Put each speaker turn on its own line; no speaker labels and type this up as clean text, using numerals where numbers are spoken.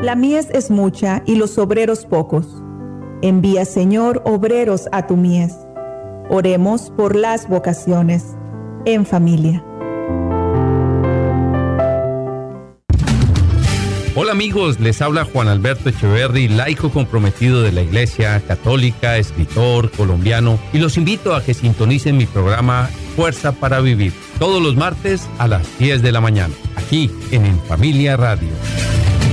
La mies es mucha y los obreros pocos. Envía, Señor, obreros a tu mies. Oremos por las vocaciones en familia.
Hola amigos, les habla Juan Alberto Echeverry, laico comprometido de la Iglesia Católica, escritor colombiano, y los invito a que sintonicen mi programa Fuerza para Vivir, todos los martes a las 10 de la mañana, aquí en Familia Radio.